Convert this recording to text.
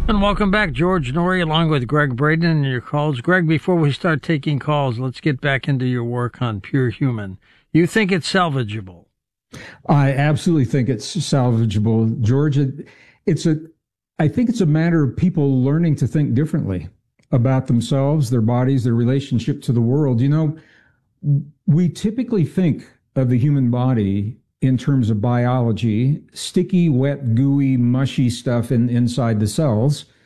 And welcome back, George Norrie, along with Greg Braden and your calls. Greg, before we start taking calls, let's get back into your work on Pure Human. You think it's salvageable? I absolutely think it's salvageable, George. I think it's a matter of people learning to think differently about themselves, their bodies, their relationship to the world. You know, we typically think of the human body in terms of biology, sticky, wet, gooey, mushy stuff inside the cells.